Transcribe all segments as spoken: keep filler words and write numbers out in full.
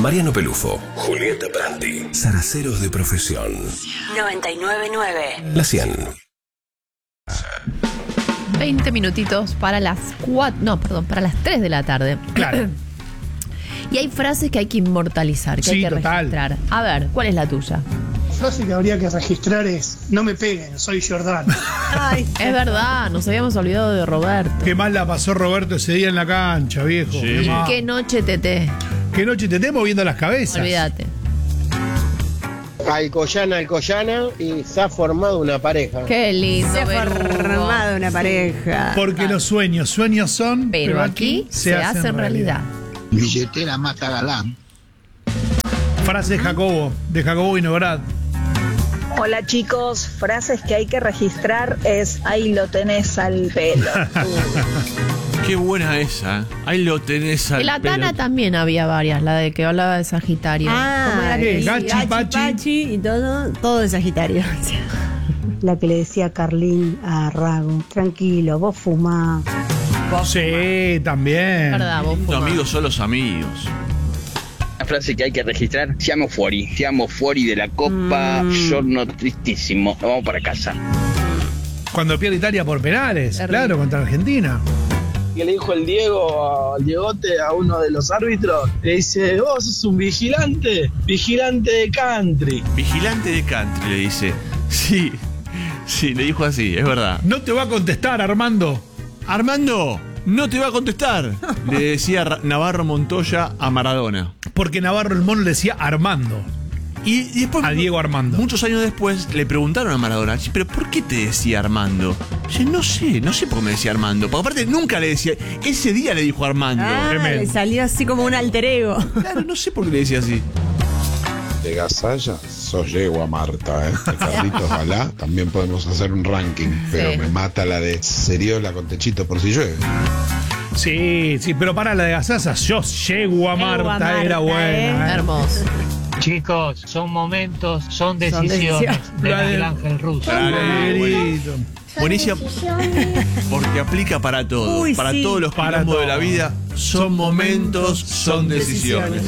Mariano Pelufo, Julieta Prandi, zaraceros de profesión. noventa y nueve punto nueve. La cien. veinte minutitos para las cuatro, no, perdón, para las tres de la tarde. Claro. Y hay frases que hay que inmortalizar, que Sí, hay que total. registrar. A ver, ¿cuál es la tuya? La frase que habría que registrar es: no me peguen, soy Jordán. Ay, Es verdad, nos habíamos olvidado de Roberto. Qué mal la pasó Roberto ese día en la cancha, viejo. Sí. Qué, mal. Qué noche, Tete. Qué noche te esté moviendo las cabezas. Olvídate. Alcoyana, Alcoyana y se ha formado una pareja. Qué lindo. se ha Berugo. formado una pareja. Porque los sueños, sueños son, Pero aquí se, hace en realidad. Billetera mata galán. Frase de Jacobo, de Jacobo Vinograd. Hola chicos, frases que hay que registrar es: ahí lo tenés al pelo. Qué buena esa. Ahí lo tenés al En la Tana pelo. también había varias, la de que hablaba de Sagitario. Ah, ¿Cómo era ¿qué? que Gachi, decía? pachi. pachi y todo, todo de Sagitario. La que le decía Carlín a Rago: tranquilo, vos fumá. Sí, también. Verdad, vos Los fumás. amigos son los amigos. Una frase que hay que registrar: siamo fuori, siamo fuori de la copa, Mm. giorno tristísimo, nos vamos para casa. Cuando pierde Italia por penales, Terrible. claro, contra Argentina. Que le dijo el Diego, al Diegote, a uno de los árbitros, le dice: vos sos un vigilante, vigilante de country. Vigilante de country, le dice. Sí, sí, le dijo así, es verdad. No te va a contestar, Armando. Armando, no te va a contestar, le decía Ra- Navarro Montoya a Maradona. Porque Navarro el Mono le decía Armando. Y, y después, A Diego Armando. muchos años después, le preguntaron a Maradona: ¿pero por qué te decía Armando? Dice: no sé, no sé por qué me decía Armando. Porque aparte nunca le decía, ese día le dijo Armando. Ah, tremendo. le salió así como un alter ego. Claro, no sé por qué le decía así. De Gasalla, sos yegua Marta, ¿eh? De Carlitos Balá, también podemos hacer un ranking, pero Sí. me mata la de Seriola con techito por si llueve. Sí, sí, pero para la de Gasasa, yo llego a Marta, Marta, era buena. ¿eh? Hermoso. Chicos, son momentos, son decisiones de La de- Miguel Ángel Russo. Dale, Negrito. Buenísima, porque aplica para todo. Uy, para sí. todos los Para quilombos de todo. la vida. Son momentos, son decisiones.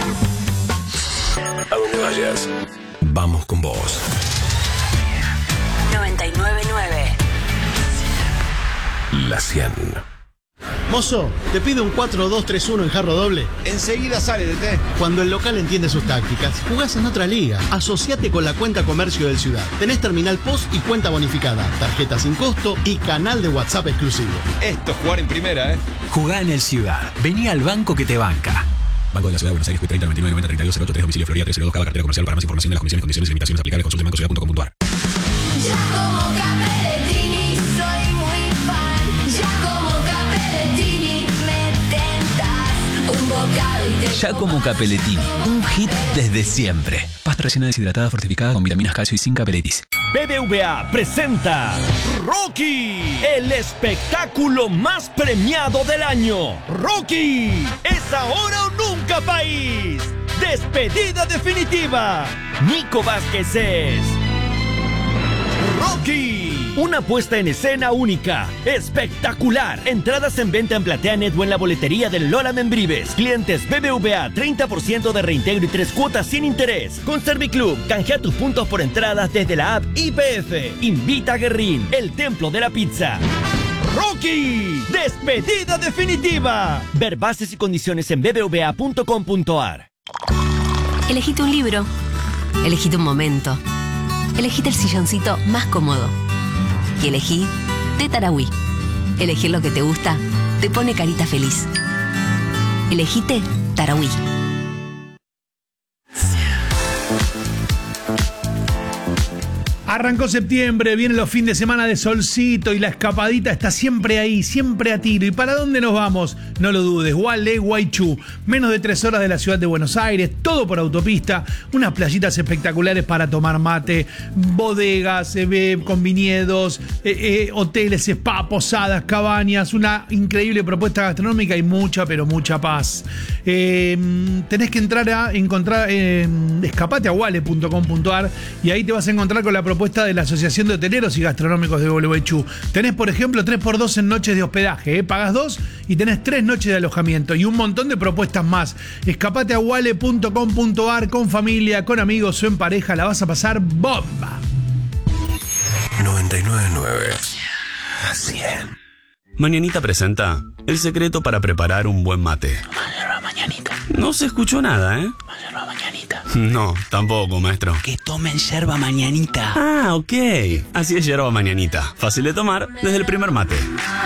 A donde vayas, vamos con vos. noventa y nueve punto nueve. La cien. Mozo, te pido un cuatro dos tres uno en jarro doble. Enseguida sale de té. Cuando el local entiende sus tácticas, jugás en otra liga. Asociate con la cuenta comercio del Ciudad. Tenés terminal post y cuenta bonificada, tarjeta sin costo y canal de WhatsApp exclusivo. Esto es jugar en primera, ¿eh? Jugá en el Ciudad. Vení al banco que te banca. Banco de la Ciudad de Buenos Aires, treinta noventa y nueve noventa treinta y dos cero ocho tres, domicilio Florida tres cero dos, cada cartera comercial. Para más información de las condiciones, condiciones y limitaciones aplicables, consulte en banco ciudad punto com punto a r. Ya como Capellettini soy muy fan. Ya como Capellettini me tentas un bocado y te Ya como Capellettini, un hit desde siempre. Pasta recién deshidratada fortificada con vitaminas, calcio y zinc Capelletis. B B V A presenta Rocky, el espectáculo más premiado del año. Rocky, es ahora o nunca, país. Despedida definitiva. Nico Vázquez es Rocky, una puesta en escena única, espectacular. Entradas en venta en PlateaNet o en la boletería del Lola Membrives. Clientes B B V A, treinta por ciento de reintegro y tres cuotas sin interés. Con Serviclub, canjea tus puntos por entradas desde la app I P F. Invita a Guerrín, el templo de la pizza. Rocky, despedida definitiva. Ver bases y condiciones en b b v a punto com punto a r. Elegite un libro. Elegite un momento. Elegite el silloncito más cómodo. Y elegí Té Tarahui. Elegir lo que te gusta te pone carita feliz. Elegite Tarahui. Arrancó septiembre, vienen los fines de semana de solcito y la escapadita está siempre ahí, siempre a tiro. ¿Y para dónde nos vamos? No lo dudes, Gualeguaychú. Menos de tres horas de la ciudad de Buenos Aires, todo por autopista, unas playitas espectaculares para tomar mate, bodegas eh, con viñedos, eh, eh, hoteles, spa, posadas, cabañas, una increíble propuesta gastronómica y mucha, pero mucha paz. Eh, tenés que entrar a encontrar, eh, escapate a guale punto com punto a r y ahí te vas a encontrar con la propuesta propuesta de la Asociación de Hoteleros y Gastronómicos de Gualeguaychú. Tenés, por ejemplo, tres por dos en noches de hospedaje. ¿eh? Pagás dos y tenés tres noches de alojamiento. Y un montón de propuestas más. Escapate a guale punto com punto ar con familia, con amigos o en pareja. La vas a pasar bomba. noventa y nueve punto nueve. cien. Mañanita presenta el secreto para preparar un buen mate. Mañanita. No se escuchó nada, ¿eh? Yerba mañanita. No, tampoco, maestro. Que tomen yerba mañanita. Ah, ok. Así es yerba mañanita. Fácil de tomar desde el primer mate.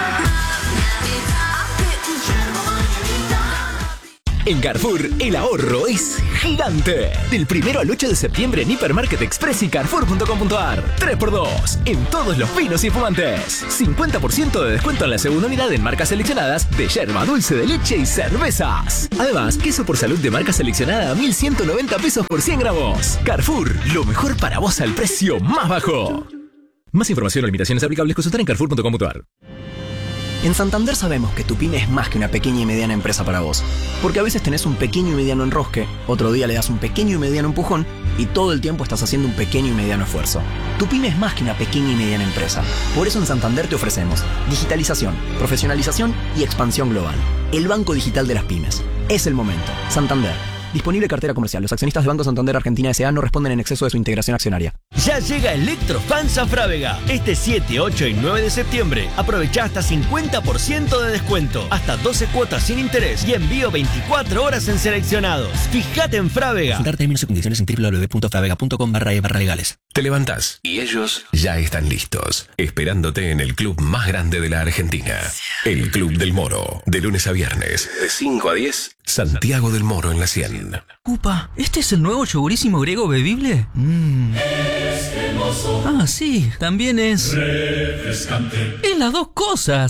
En Carrefour, el ahorro es gigante. Del primero al ocho de septiembre en Hipermarket Express y Carrefour punto com punto ar. tres por dos en todos los vinos y fumantes. cincuenta por ciento de descuento en la segunda unidad en marcas seleccionadas de yerba, dulce de leche y cervezas. Además, queso por salud de marca seleccionada a mil ciento noventa pesos por cien gramos. Carrefour, lo mejor para vos al precio más bajo. Más información o limitaciones aplicables consultar en Carrefour punto com punto ar. En Santander sabemos que tu pyme es más que una pequeña y mediana empresa para vos. Porque a veces tenés un pequeño y mediano enrosque, otro día le das un pequeño y mediano empujón y todo el tiempo estás haciendo un pequeño y mediano esfuerzo. Tu pyme es más que una pequeña y mediana empresa. Por eso en Santander te ofrecemos digitalización, profesionalización y expansión global. El banco digital de las pymes. Es el momento. Santander. Disponible cartera comercial. Los accionistas de Banco Santander Argentina S A no responden en exceso de su integración accionaria. Ya llega Electrofans a Frávega. Este siete, ocho y nueve de septiembre. Aprovecha hasta cincuenta por ciento de descuento. Hasta doce cuotas sin interés. Y envío veinticuatro horas en seleccionados. Fíjate en Frávega. Consultar términos y condiciones en doble u doble u doble u punto fravega punto com barra e barra legales. Te levantás y ellos ya están listos, esperándote en el club más grande de la Argentina. El Club del Moro. De lunes a viernes, de cinco a diez, Santiago del Moro en la cien. Upa, ¿este es el nuevo yogurísimo griego bebible? Mm. Ah, sí, también es... refrescante. Es las dos cosas.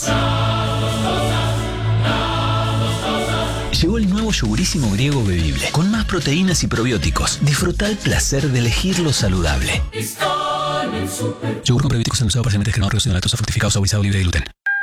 Llegó el nuevo yogurísimo griego bebible, con más proteínas y probióticos. Disfruta el placer de elegir lo saludable. Yogur con probióticos endulzado parcialmente descremado, reducido en lactosa, fructificado, saborizado, libre de gluten.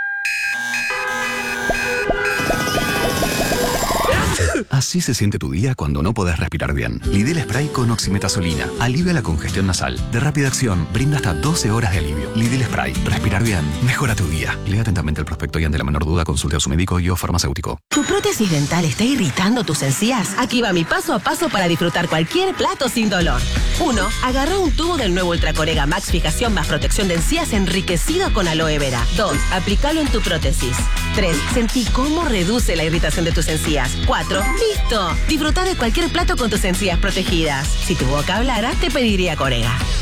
Así se siente tu día cuando no podés respirar bien. Lidl Spray con oximetazolina. Alivia la congestión nasal. De rápida acción, brinda hasta doce horas de alivio. Lidl Spray. Respirar bien. Mejora tu día. Lea atentamente el prospecto y ante la menor duda consulte a su médico y o farmacéutico. ¿Tu prótesis dental está irritando tus encías? Aquí va mi paso a paso para disfrutar cualquier plato sin dolor. uno. Agarra un tubo del nuevo Ultracorega Max Fijación más protección de encías enriquecido con aloe vera. dos. Aplícalo en tu prótesis. tres. Sentí cómo reduce la irritación de tus encías. cuatro. ¡Listo! Disfruta de cualquier plato con tus encías protegidas. Si tu boca hablara, te pediría Corega.